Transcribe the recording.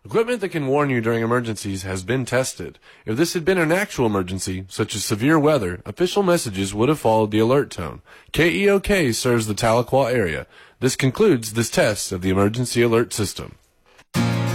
Equipment that can warn you during emergencies has been tested. If this had been an actual emergency, such as severe weather, official messages would have followed the alert tone. KEOK serves the Tahlequah area. This concludes this test of the emergency alert system.